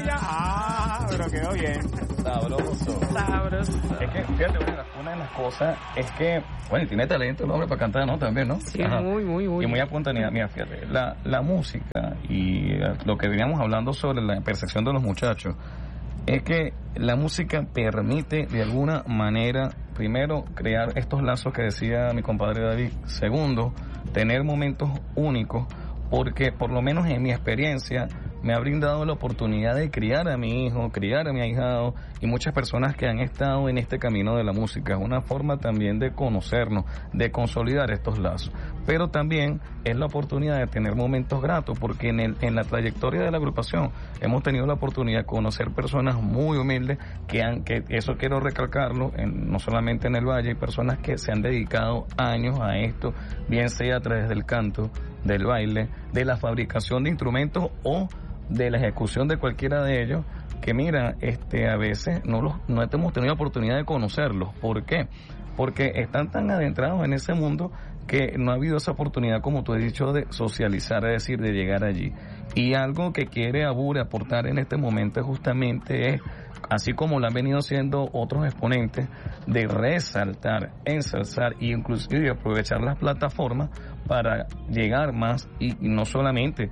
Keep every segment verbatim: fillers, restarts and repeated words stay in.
playa. Ah, pero quedó bien. Sabroso. Sabroso. Es que, fíjate, una de, las, una de las cosas es que, bueno, y tiene talento el hombre para cantar, ¿no? También, ¿no? Sí, Ajá. muy, muy, muy. Y muy espontaneidad. Mira, fíjate, la, la música y lo que veníamos hablando sobre la percepción de los muchachos, es que la música permite de alguna manera, primero, crear estos lazos que decía mi compadre David. Segundo, tener momentos únicos, porque por lo menos en mi experiencia me ha brindado la oportunidad de criar a mi hijo, criar a mi ahijado y muchas personas que han estado en este camino de la música. Es una forma también de conocernos, de consolidar estos lazos. Pero también es la oportunidad de tener momentos gratos, porque en, el, en la trayectoria de la agrupación hemos tenido la oportunidad de conocer personas muy humildes que han, que eso quiero recalcarlo, en, no solamente en el Valle, hay personas que se han dedicado años a esto, bien sea a través del canto, del baile, de la fabricación de instrumentos o de la ejecución de cualquiera de ellos, que mira, este a veces no los no hemos tenido oportunidad de conocerlos. ¿Por qué? Porque están tan adentrados en ese mundo que no ha habido esa oportunidad, como tú has dicho, de socializar, es decir, de llegar allí. Y algo que quiere Abure aportar en este momento justamente es, así como lo han venido haciendo otros exponentes, de resaltar, ensalzar e inclusive aprovechar las plataformas para llegar más y, y no solamente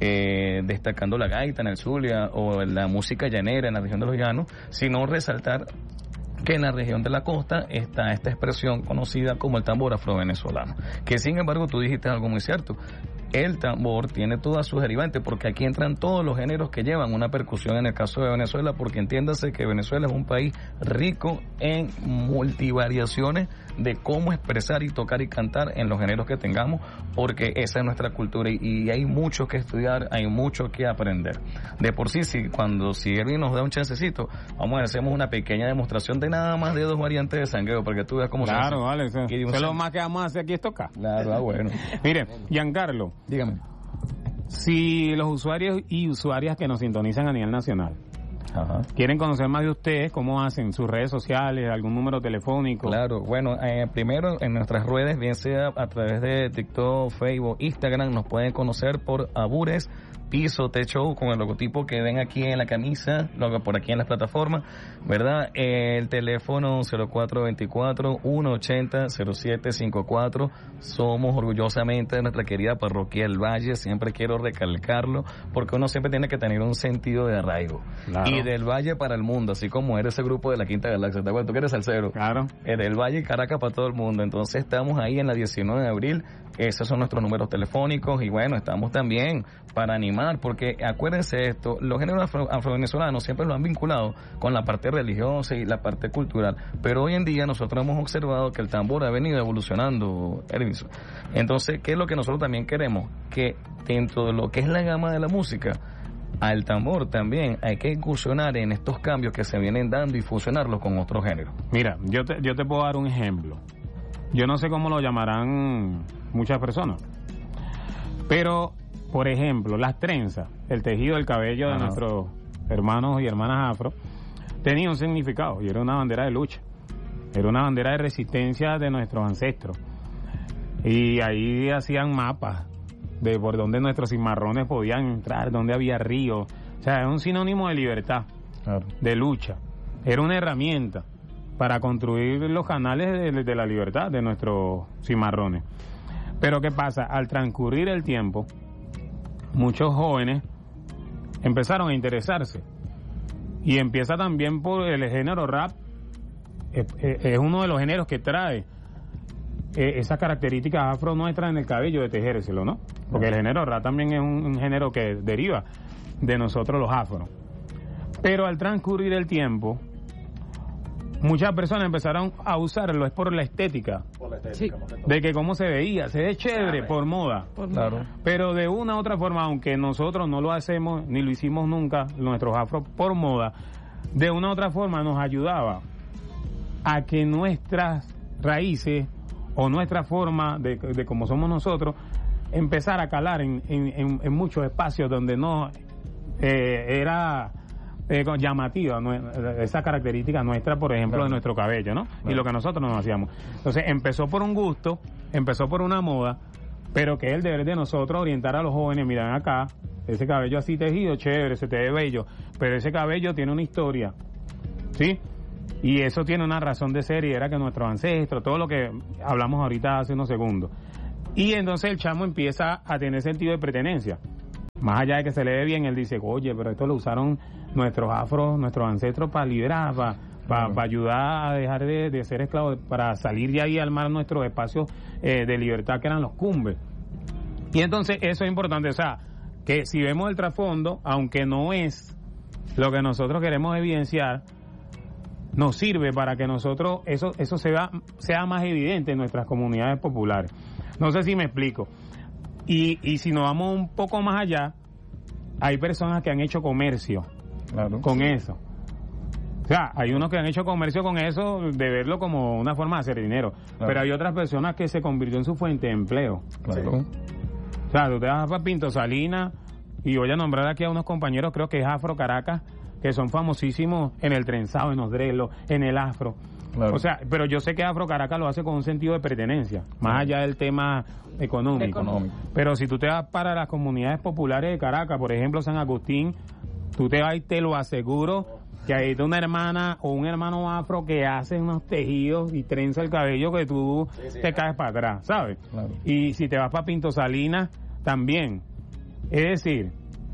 Eh, destacando la gaita en el Zulia o la música llanera en la región de los llanos, sino resaltar que en la región de la costa está esta expresión conocida como el tambor afro-venezolano, que sin embargo tú dijiste algo muy cierto. El tambor tiene todas sus derivantes, porque aquí entran todos los géneros que llevan una percusión en el caso de Venezuela, porque entiéndase que Venezuela es un país rico en multivariaciones de cómo expresar y tocar y cantar en los géneros que tengamos, porque esa es nuestra cultura y, y hay mucho que estudiar, hay mucho que aprender. De por sí, si cuando si Erwin nos da un chancecito, vamos a hacer una pequeña demostración de nada más de dos variantes de sangueo, para que tú veas cómo claro, se hace. Vale, eso, eso es lo más que vamos a hacer aquí es tocar. Claro, ah, bueno. Mire, Giancarlo, dígame. Si los usuarios y usuarias que nos sintonizan a nivel nacional Ajá. quieren conocer más de ustedes, ¿cómo hacen? ¿Sus redes sociales? ¿Algún número telefónico? Claro, bueno, eh, primero en nuestras redes, bien sea a través de TikTok, Facebook, Instagram, nos pueden conocer por Abures Piso Techo con el logotipo que ven aquí en la camisa, luego por aquí en las plataformas, ¿verdad? Eh, el teléfono cero cuatro veinticuatro, ciento ochenta, cero siete cincuenta y cuatro. Somos orgullosamente de nuestra querida parroquia del Valle, siempre quiero recalcarlo, porque uno siempre tiene que tener un sentido de arraigo. Claro. Y del Valle para el mundo, así como eres ese grupo de la Quinta Galaxia, ¿te acuerdas? Tú que eres salsero. Claro. Eh, del Valle y Caracas para todo el mundo. Entonces estamos ahí en la diecinueve de abril, esos son nuestros números telefónicos y bueno, estamos también para animar, porque acuérdense esto, los géneros afro, afro-venezolanos siempre lo han vinculado con la parte religiosa y la parte cultural, pero hoy en día nosotros hemos observado que el tambor ha venido evolucionando, Erwinson. Entonces, ¿qué es lo que nosotros también queremos? Que dentro de lo que es la gama de la música, al tambor también hay que incursionar en estos cambios que se vienen dando y fusionarlos con otros géneros. Mira, yo te, yo te puedo dar un ejemplo. Yo no sé cómo lo llamarán muchas personas, pero por ejemplo, las trenzas, el tejido del cabello de Ajá. nuestros hermanos y hermanas afro, tenía un significado y era una bandera de lucha, era una bandera de resistencia de nuestros ancestros. Y ahí hacían mapas de por dónde nuestros cimarrones podían entrar, dónde había ríos. O sea, es un sinónimo de libertad, claro. de lucha. Era una herramienta para construir los canales de, de la libertad de nuestros cimarrones. Pero ¿qué pasa? Al transcurrir el tiempo, muchos jóvenes empezaron a interesarse y empieza también por el género rap. Es, es uno de los géneros que trae eh, esas características afro nuestras en el cabello de tejérselo, ¿no? Porque el género rap también es un, un género que deriva de nosotros los afro. Pero al transcurrir el tiempo, muchas personas empezaron a usarlo, es por la estética, por la estética sí. de que cómo se veía, se ve chévere por moda, por claro. pero de una u otra forma, aunque nosotros no lo hacemos ni lo hicimos nunca, nuestros afros por moda, de una u otra forma nos ayudaba a que nuestras raíces o nuestra forma de, de como somos nosotros empezar a calar en, en, en, en muchos espacios donde no eh, era Eh, llamativa, no, esa característica nuestra, por ejemplo, claro. de nuestro cabello, ¿no? Claro. Y lo que nosotros nos hacíamos. Entonces, empezó por un gusto, empezó por una moda, pero que es el deber de nosotros orientar a los jóvenes, miren acá, ese cabello así tejido, chévere, se te ve bello, pero ese cabello tiene una historia, ¿sí? Y eso tiene una razón de ser y era que nuestros ancestros, todo lo que hablamos ahorita hace unos segundos. Y entonces el chamo empieza a tener sentido de pertenencia. Más allá de que se le ve bien, él dice, oye, pero esto lo usaron nuestros afros, nuestros ancestros para liberar, para, para, para ayudar a dejar de, de ser esclavos, para salir de ahí a armar nuestros espacios eh, de libertad que eran los cumbes. Y entonces eso es importante, o sea, que si vemos el trasfondo, aunque no es lo que nosotros queremos evidenciar, nos sirve para que nosotros, eso, eso sea, sea más evidente en nuestras comunidades populares. No sé si me explico. Y, y si nos vamos un poco más allá, hay personas que han hecho comercio claro. con eso. O sea, hay unos que han hecho comercio con eso de verlo como una forma de hacer dinero. Claro. Pero hay otras personas que se convirtió en su fuente de empleo. Claro. O sea, tú te vas para Pinto Salinas y voy a nombrar aquí a unos compañeros, creo que es Afro Caracas, que son famosísimos en el trenzado, en los drelos, en el afro. Claro. O sea, pero yo sé que Afro Caracas lo hace con un sentido de pertenencia, más allá del tema económico. económico. Pero si tú te vas para las comunidades populares de Caracas, por ejemplo San Agustín, tú te vas y te lo aseguro que hay de una hermana o un hermano afro que hace unos tejidos y trenza el cabello que tú sí, sí, te claro. caes para atrás, ¿sabes? Claro. Y si te vas para Pinto Salinas, también. Es decir,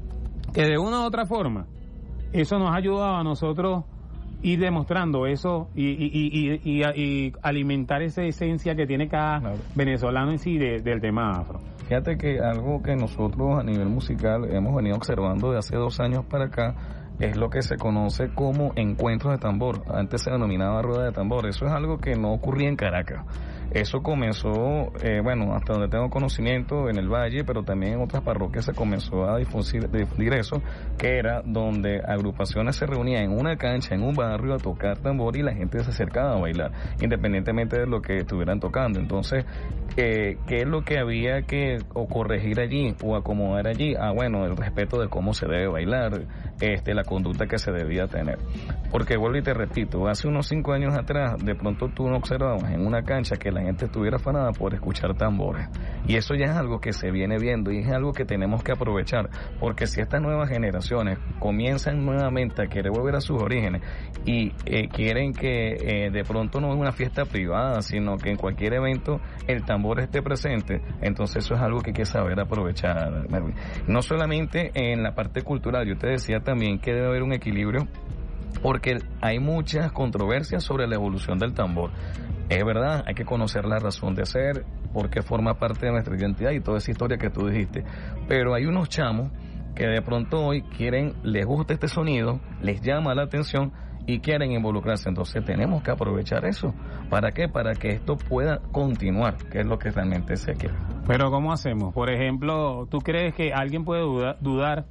que de una u otra forma, eso nos ha ayudado a nosotros ir demostrando eso y, y, y, y, y, y alimentar esa esencia que tiene cada claro. venezolano en sí de, del tema afro. Fíjate que algo que nosotros a nivel musical hemos venido observando de hace dos años para acá es lo que se conoce como encuentros de tambor. Antes se denominaba rueda de tambor. Eso es algo que no ocurría en Caracas. Eso comenzó, eh, bueno, hasta donde tengo conocimiento, en el Valle, pero también en otras parroquias se comenzó a difundir, difundir eso, que era donde agrupaciones se reunían en una cancha, en un barrio, a tocar tambor y la gente se acercaba a bailar, independientemente de lo que estuvieran tocando. Entonces, eh, ¿qué es lo que había que o corregir allí o acomodar allí? Ah, bueno, el respeto de cómo se debe bailar, este, la conducta que se debía tener. Porque vuelvo y te repito, hace unos cinco años atrás, de pronto tú no observabas en una cancha que la gente estuviera afanada por escuchar tambores. Y eso ya es algo que se viene viendo y es algo que tenemos que aprovechar, porque si estas nuevas generaciones comienzan nuevamente a querer volver a sus orígenes y eh, quieren que eh, de pronto no es una fiesta privada, sino que en cualquier evento el tambor esté presente, entonces eso es algo que hay que saber aprovechar, Mervin. No solamente en la parte cultural, yo te decía también que debe haber un equilibrio, porque hay muchas controversias sobre la evolución del tambor. Es verdad, hay que conocer la razón de ser, porque forma parte de nuestra identidad y toda esa historia que tú dijiste. Pero hay unos chamos que de pronto hoy quieren, les gusta este sonido, les llama la atención y quieren involucrarse. Entonces tenemos que aprovechar eso. ¿Para qué? Para que esto pueda continuar, que es lo que realmente se quiere. Pero ¿cómo hacemos? Por ejemplo, ¿tú crees que alguien puede dudar, dudar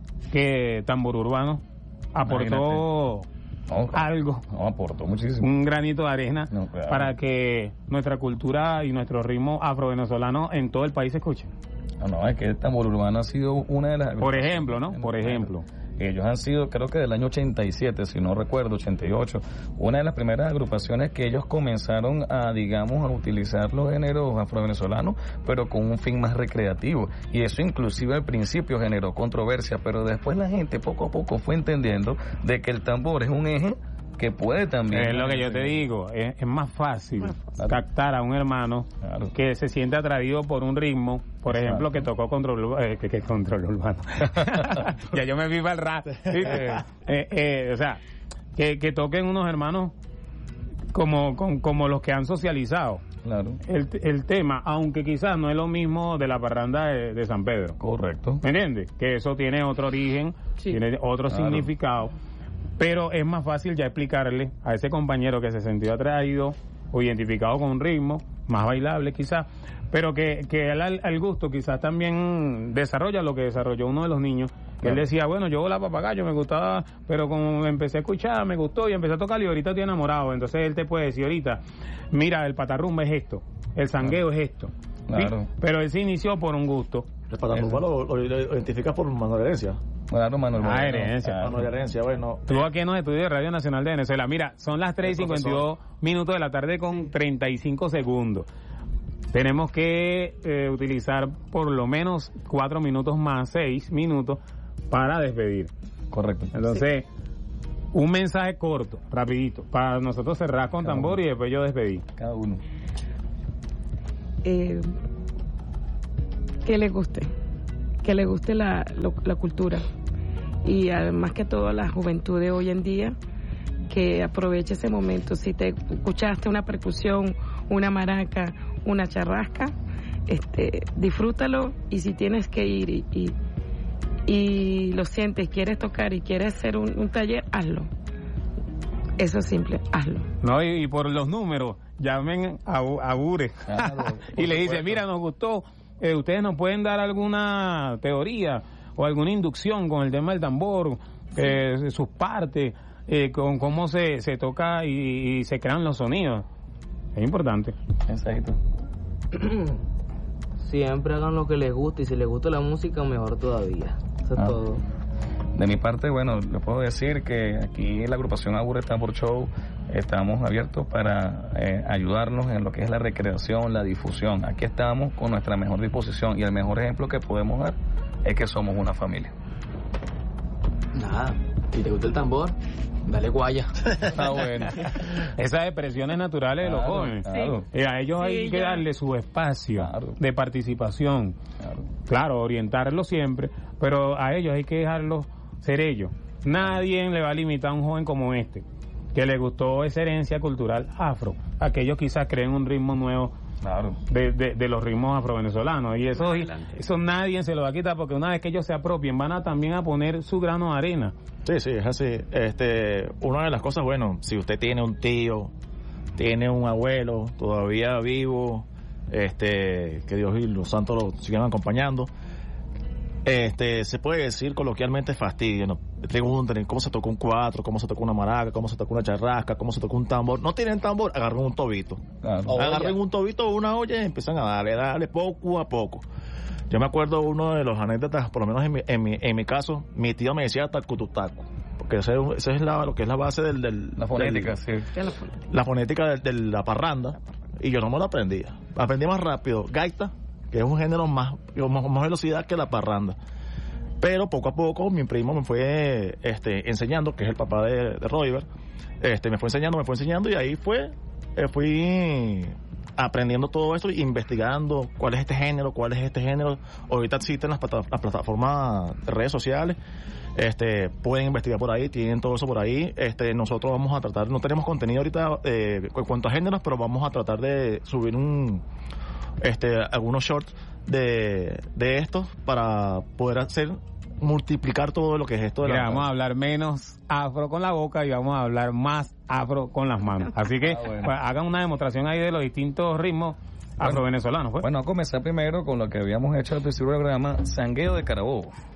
que Tambor Urbano aportó... No, algo, no, aportó muchísimo, un granito de arena no, claro. para que nuestra cultura y nuestro ritmo afro-venezolano en todo el país se escuche? No, no, es que el tambor urbano ha sido una de las... Por ejemplo, ¿no? Por ejemplo. Ellos han sido, creo que del año ochenta y siete, si no recuerdo, ochenta y ocho, una de las primeras agrupaciones que ellos comenzaron a, digamos, a utilizar los géneros afro-venezolanos, pero con un fin más recreativo. Y eso inclusive al principio generó controversia, pero después la gente poco a poco fue entendiendo de que el tambor es un eje que puede también... Es lo que yo te digo, es, es más fácil claro. captar a un hermano claro. que se siente atraído por un ritmo, por Exacto. ejemplo, que tocó Control, eh, que, que control Urbano. Ya yo me vivo el rap. eh, eh, o sea, que, que toquen unos hermanos como, con, como los que han socializado. Claro. El, el tema, aunque quizás no es lo mismo de la parranda de, de San Pedro. Correcto. ¿Me entiendes? Que eso tiene otro origen, sí. tiene otro claro. significado. Pero es más fácil ya explicarle a ese compañero que se sintió atraído o identificado con un ritmo, más bailable quizás, pero que, que al, al gusto quizás también desarrolla lo que desarrolló uno de los niños, que claro. él decía, bueno, yo la papagayo me gustaba, pero como empecé a escuchar, me gustó y empecé a tocar y ahorita estoy enamorado. Entonces él te puede decir ahorita, mira, el patarrumba es esto, el sangueo claro. es esto. Claro. ¿Sí? Pero él se inició por un gusto. El patarrumba lo, lo, lo identificas por Manuel Herencia. Claro, Manuel Ah, herencia. Ah, Manuel Herencia, bueno. Estuvo aquí en los estudios de Radio Nacional de Venezuela. Mira, son las tres y cincuenta y dos minutos de la tarde con treinta y cinco segundos. tenemos que eh, utilizar por lo menos cuatro minutos más, seis minutos, para despedir. Correcto. Entonces, sí. Un mensaje corto, rapidito, para nosotros cerrar con Cada tambor uno. Y después yo despedir. Cada uno. Eh, que le guste, que le guste la, lo, la cultura. Y además que todo la juventud de hoy en día, que aproveche ese momento. Si te escuchaste una percusión, una maraca, una charrasca, este, disfrútalo, y si tienes que ir y, y, y lo sientes, quieres tocar y quieres hacer un, un taller, hazlo. Eso es simple, hazlo. No, y, y por los números, llamen a, a Bure claro, y le dicen, mira, nos gustó, eh, ustedes nos pueden dar alguna teoría o alguna inducción con el tema del tambor, sí. eh, sus partes, eh, con cómo se, se toca y, y se crean los sonidos. Es importante. Exacto. Siempre hagan lo que les guste, y si les gusta la música, mejor todavía. Eso ah. es todo. De mi parte, bueno, les puedo decir que aquí en la agrupación Abure Tambor Show estamos abiertos para eh, ayudarnos en lo que es la recreación, la difusión. Aquí estamos con nuestra mejor disposición, y el mejor ejemplo que podemos dar es que somos una familia. Nada, si te gusta el tambor, dale guaya. Ah, bueno. Esas expresiones naturales claro, de los jóvenes. Claro. Sí. Y a ellos sí, hay que ya. darle su espacio claro. de participación. Claro. claro, orientarlos siempre, pero a ellos hay que dejarlos ser ellos. Nadie le va a limitar a un joven como este, que le gustó esa herencia cultural afro. Aquellos quizás creen un ritmo nuevo claro. de, de, de los ritmos afro-venezolanos. Y eso, eso nadie se lo va a quitar, porque una vez que ellos se apropien, van a también a poner su grano de arena. Sí, sí, es así. Este, una de las cosas, bueno, si usted tiene un tío, tiene un abuelo todavía vivo, este, que Dios y los santos lo sigan acompañando, este, se puede decir coloquialmente fastidio, ¿no? Pregunten cómo se tocó un cuatro, cómo se tocó una maraca, cómo se tocó una charrasca, cómo se tocó un tambor. No tienen tambor, agarren un tobito. Claro. Agarren un tobito o una olla y empiezan a darle, darle poco a poco. Yo me acuerdo uno de los anécdotas, por lo menos en mi, en mi, en mi caso, mi tío me decía tacututaco, porque esa es, es la, lo que es la base del... del la fonética, del, sí. La fonética de, de la parranda, y yo no me la aprendía. Aprendí más rápido gaita, que es un género más, más, más velocidad que la parranda. Pero poco a poco mi primo me fue este, enseñando, que es el papá de, de Roiber, este, me fue enseñando, me fue enseñando, y ahí fue, eh, fui aprendiendo todo esto, investigando cuál es este género, cuál es este género. Ahorita existen las, plata, las plataformas de redes sociales, este, pueden investigar por ahí, tienen todo eso por ahí. Este, nosotros vamos a tratar, no tenemos contenido ahorita eh, en cuanto a géneros, pero vamos a tratar de subir un, este, algunos shorts de, de estos para poder hacer multiplicar todo lo que es esto de Mira, la... vamos a hablar menos afro con la boca y vamos a hablar más afro con las manos. Así que ah, bueno. pues, hagan una demostración ahí de los distintos ritmos afro-venezolanos. Pues. Bueno, a comenzar primero con lo que habíamos hecho al principio del programa, Sangueo de Carabobo.